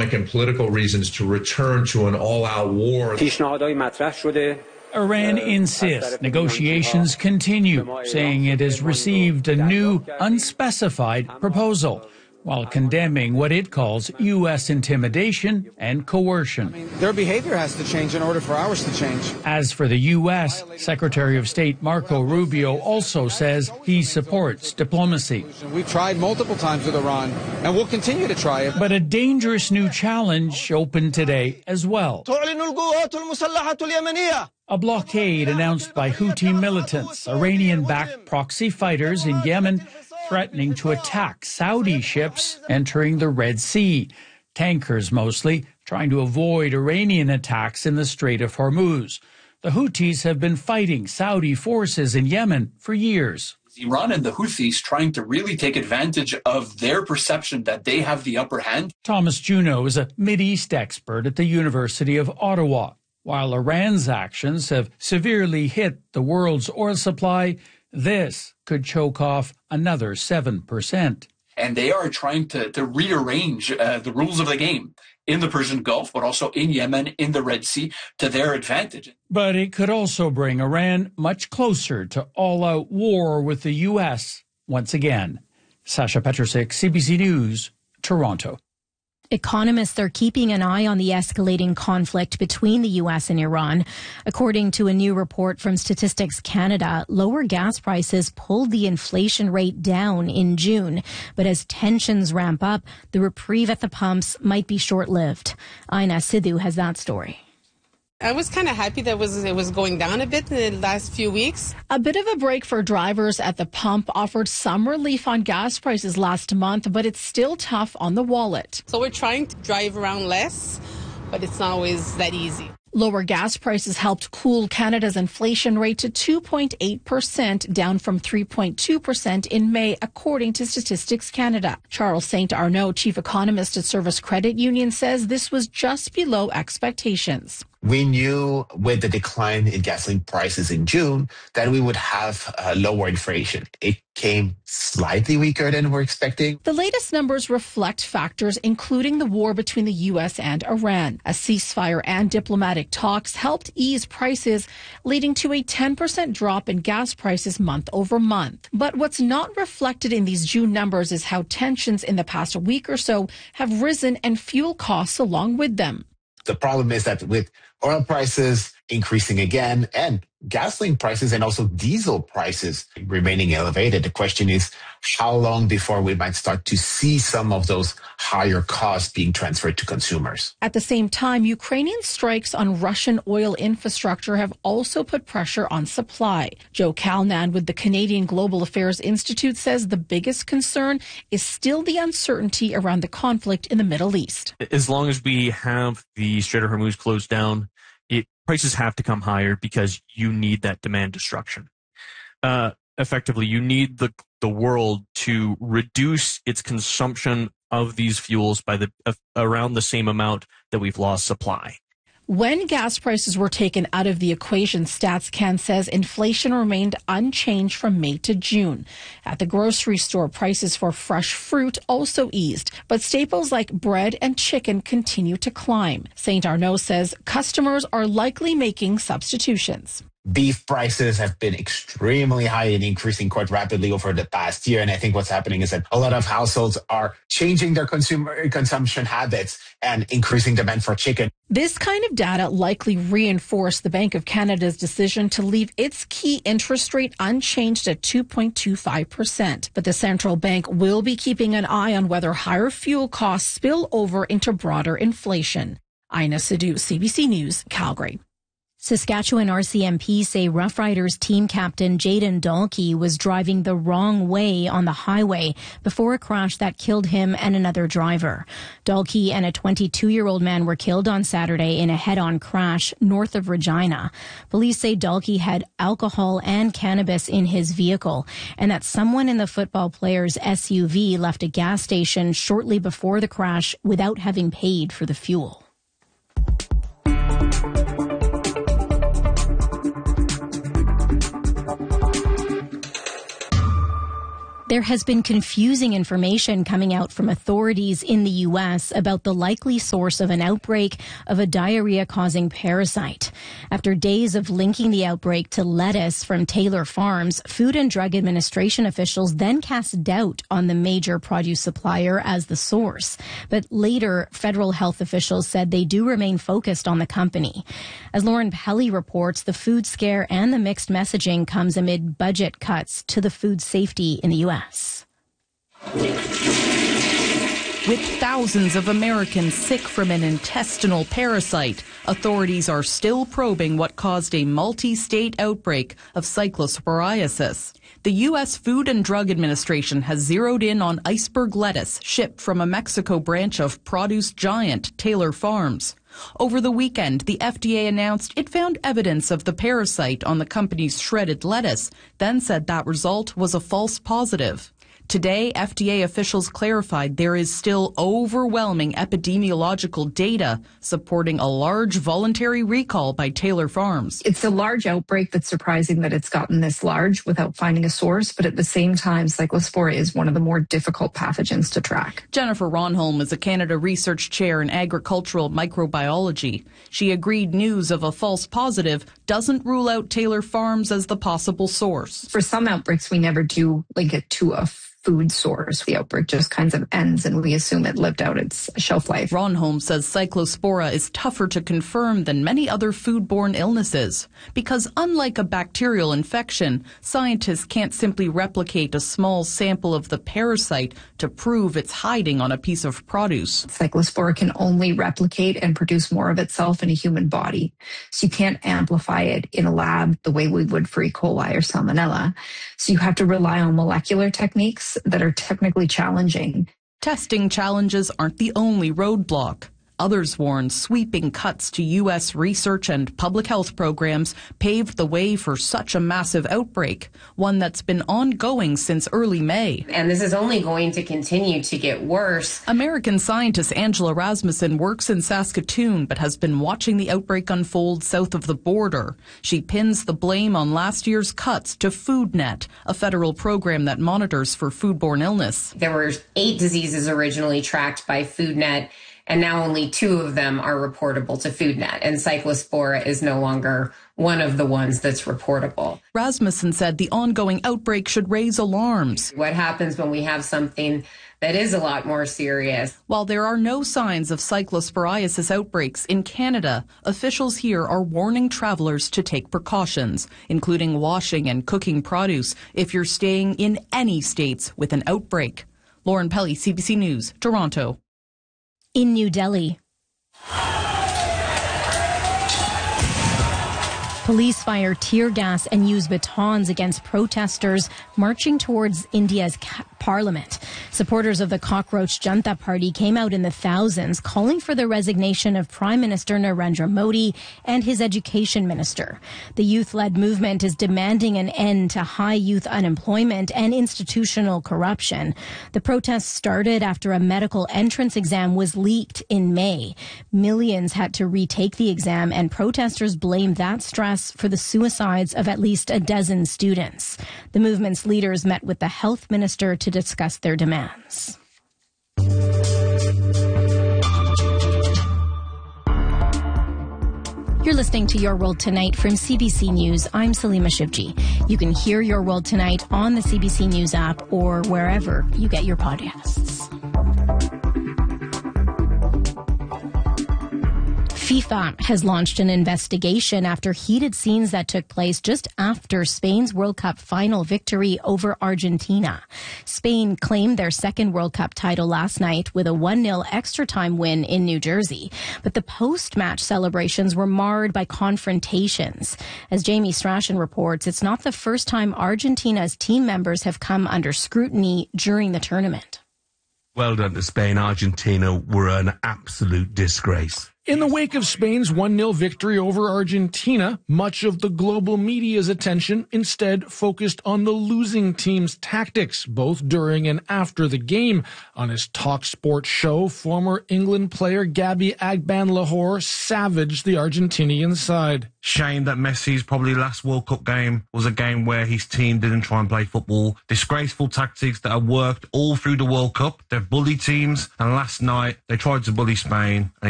economic and political reasons to return to an all-out war. Iran insists negotiations continue, saying it has received a new, unspecified proposal, while condemning what it calls U.S. intimidation and coercion. Their behavior has to change in order for ours to change. As for the U.S., Secretary of State Marco Rubio also says he supports diplomacy. We've tried multiple times with Iran, and we'll continue to try it. But a dangerous new challenge opened today as well. A blockade announced by Houthi militants, Iranian-backed proxy fighters in Yemen, threatening to attack Saudi ships entering the Red Sea. Tankers mostly, trying to avoid Iranian attacks in the Strait of Hormuz. The Houthis have been fighting Saudi forces in Yemen for years. Iran and the Houthis trying to really take advantage of their perception that they have the upper hand. Thomas Juneau is a Mideast expert at the University of Ottawa. While Iran's actions have severely hit the world's oil supply, this could choke off another 7%. And they are trying to rearrange the rules of the game in the Persian Gulf, but also in Yemen, in the Red Sea, to their advantage. But it could also bring Iran much closer to all-out war with the U.S. once again. Sasha Petrusik, CBC News, Toronto. Economists are keeping an eye on the escalating conflict between the U.S. and Iran. According to a new report from Statistics Canada, lower gas prices pulled the inflation rate down in June. But as tensions ramp up, the reprieve at the pumps might be short-lived. Aina Sidhu has that story. I was kind of happy that it was going down a bit in the last few weeks. A bit of a break for drivers at the pump offered some relief on gas prices last month, but it's still tough on the wallet. So we're trying to drive around less, but it's not always that easy. Lower gas prices helped cool Canada's inflation rate to 2.8%, down from 3.2% in May, according to Statistics Canada. Charles St. Arnaud, chief economist at Service Credit Union, says this was just below expectations. We knew with the decline in gasoline prices in June that we would have lower inflation. It came slightly weaker than we're expecting. The latest numbers reflect factors including the war between the U.S. and Iran. A ceasefire and diplomatic talks helped ease prices, leading to a 10% drop in gas prices month over month. But what's not reflected in these June numbers is how tensions in the past week or so have risen and fuel costs along with them. The problem is that with oil prices increasing again and gasoline prices and also diesel prices remaining elevated, the question is how long before we might start to see some of those higher costs being transferred to consumers. At the same time, Ukrainian strikes on Russian oil infrastructure have also put pressure on supply. Joe Calnan with the Canadian Global Affairs Institute says the biggest concern is still the uncertainty around the conflict in the Middle East. As long as we have the Strait of Hormuz closed down, prices have to come higher because you need that demand destruction. Effectively, you need the world to reduce its consumption of these fuels by around the same amount that we've lost supply. When gas prices were taken out of the equation, StatsCan says inflation remained unchanged from May to June. At the grocery store, prices for fresh fruit also eased, but staples like bread and chicken continue to climb. St. Arnaud says customers are likely making substitutions. Beef prices have been extremely high and increasing quite rapidly over the past year. And I think what's happening is that a lot of households are changing their consumption habits and increasing demand for chicken. This kind of data likely reinforced the Bank of Canada's decision to leave its key interest rate unchanged at 2.25%. But the central bank will be keeping an eye on whether higher fuel costs spill over into broader inflation. Aina Sidhu, CBC News, Calgary. Saskatchewan RCMP say Rough Riders team captain Jayden Dalkey was driving the wrong way on the highway before a crash that killed him and another driver. Dalkey and a 22-year-old man were killed on Saturday in a head-on crash north of Regina. Police say Dalkey had alcohol and cannabis in his vehicle and that someone in the football player's SUV left a gas station shortly before the crash without having paid for the fuel. There has been confusing information coming out from authorities in the U.S. about the likely source of an outbreak of a diarrhea-causing parasite. After days of linking the outbreak to lettuce from Taylor Farms, Food and Drug Administration officials then cast doubt on the major produce supplier as the source. But later, federal health officials said they do remain focused on the company. As Lauren Pelly reports, the food scare and the mixed messaging comes amid budget cuts to the food safety in the U.S. With thousands of Americans sick from an intestinal parasite, authorities are still probing what caused a multi-state outbreak of cyclosporiasis. The U.S. Food and Drug Administration has zeroed in on iceberg lettuce shipped from a Mexico branch of produce giant Taylor Farms. Over the weekend, the FDA announced it found evidence of the parasite on the company's shredded lettuce, then said that result was a false positive. Today, FDA officials clarified there is still overwhelming epidemiological data supporting a large voluntary recall by Taylor Farms. It's a large outbreak that's surprising that it's gotten this large without finding a source, but at the same time, Cyclospora is one of the more difficult pathogens to track. Jennifer Ronholm is a Canada Research Chair in Agricultural Microbiology. She agreed news of a false positive doesn't rule out Taylor Farms as the possible source. For some outbreaks, we never do link it to a food source. The outbreak just kind of ends and we assume it lived out its shelf life. Ronholm says Cyclospora is tougher to confirm than many other foodborne illnesses because unlike a bacterial infection, scientists can't simply replicate a small sample of the parasite to prove it's hiding on a piece of produce. Cyclospora can only replicate and produce more of itself in a human body. So you can't amplify it in a lab the way we would for E. coli or Salmonella. So you have to rely on molecular techniques that are technically challenging. Testing challenges aren't the only roadblock. Others warn sweeping cuts to U.S. research and public health programs paved the way for such a massive outbreak, one that's been ongoing since early May. And this is only going to continue to get worse. American scientist Angela Rasmussen works in Saskatoon but has been watching the outbreak unfold south of the border. She pins the blame on last year's cuts to FoodNet, a federal program that monitors for foodborne illness. There were 8 diseases originally tracked by FoodNet, and now only 2 of them are reportable to FoodNet, and Cyclospora is no longer one of the ones that's reportable. Rasmussen said the ongoing outbreak should raise alarms. What happens when we have something that is a lot more serious? While there are no signs of cyclosporiasis outbreaks in Canada, officials here are warning travelers to take precautions, including washing and cooking produce if you're staying in any states with an outbreak. Lauren Pelly, CBC News, Toronto. In New Delhi, police fire tear gas and use batons against protesters marching towards India's parliament. Supporters of the Cockroach Janata Party came out in the thousands calling for the resignation of Prime Minister Narendra Modi and his education minister. The youth-led movement is demanding an end to high youth unemployment and institutional corruption. The protests started after a medical entrance exam was leaked in May. Millions had to retake the exam, and protesters blamed that stress for the suicides of at least a dozen students. The movement's leaders met with the health minister to discuss their demands. You're listening to Your World Tonight from CBC News. I'm Salima Shivji. You can hear Your World Tonight on the CBC News app or wherever you get your podcasts. FIFA has launched an investigation after heated scenes that took place just after Spain's World Cup final victory over Argentina. Spain claimed their second World Cup title last night with a 1-0 extra time win in New Jersey. But the post-match celebrations were marred by confrontations. As Jamie Strachan reports, it's not the first time Argentina's team members have come under scrutiny during the tournament. Well done to Spain. Argentina were an absolute disgrace. In the wake of Spain's 1-0 victory over Argentina, much of the global media's attention instead focused on the losing team's tactics, both during and after the game. On his TalkSport show, former England player Gabby Agbonlahor savaged the Argentinian side. Shame that Messi's probably last World Cup game was a game where his team didn't try and play football. Disgraceful tactics that have worked all through the World Cup. They've bullied teams, and last night they tried to bully Spain, and